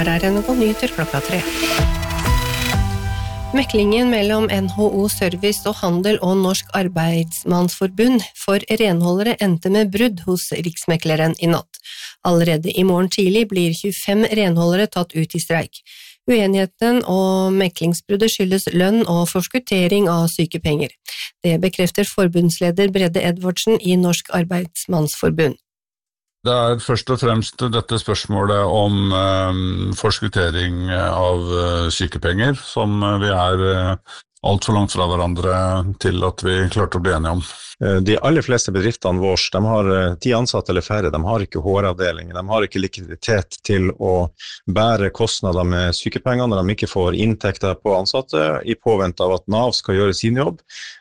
her NRK Nyheter 3. Meklingen mellom NHO Service og Handel og Norsk Arbeidsmannsforbund for renholdere endte med brudd hos Riksmekleren i natt. Allerede i morgen tidlig blir 25 renholdere tatt ut i streik. Uenigheten og meklingsbruddet skyldes lønn og forskuttering av sykepenger. Det bekrefter forbundsleder Brede Edvardsen i Norsk Arbeidsmannsforbund. Det først og fremst dette spørsmålet om forskuttering av sykepenger, som vi alt for langt fra hverandre til at vi klarte å bli enige om. De aller fleste bedriftene våre, de har 10 ansatte eller færre, de har ikke HR-avdeling, de har ikke likviditet til å bære kostnader med sykepenger når de ikke får inntekter på ansatte i påvente av at NAV skal gjøre sin jobb.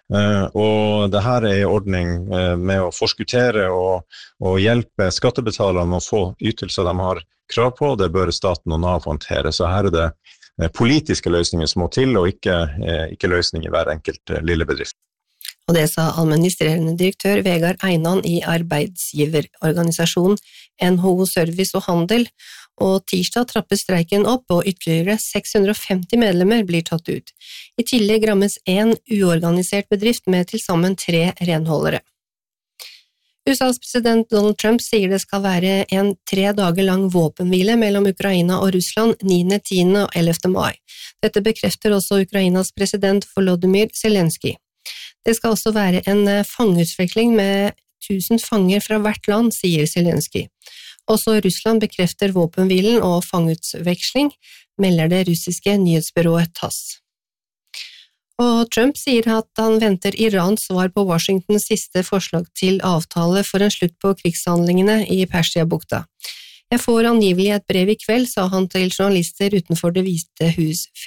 Og det her en ordning med å forskuttere og hjelpe skattebetalerne med å få ytelser de har krav på, det bør staten og NAV håndtere. Så her det politiske løsninger som må til, og ikke løsninger i hver enkelt lille bedrift. Og det sa administrerende direktør Vegard Einan i arbeidsgiverorganisasjonen NHO Service og Handel, og tirsdag trappes streiken opp, og ytterligere 650 medlemmer blir tatt ut. I tillegg rammes en uorganisert bedrift med til sammen 3 renholdere. USAs president Donald Trump sier det skal være en 3 dager lang våpenhvile mellom Ukraina og Russland 9., 10. og 11. mai. Dette bekrefter også Ukrainas president Volodymyr Zelensky. Det skal også være en fangeutveksling med 1000 fanger fra hvert land, sier Zelensky. Også Russland bekrefter våpenhvilen og fangeutveksling, melder det russiske nyhetsbyrået TASS. Og Trump sier at han venter Irans svar på Washingtons siste forslag til avtale for en slutt på krigshandlingene i Persiabukta. Jeg får angivelig et brev i kveld, sa han til journalister utenfor Det hvite hus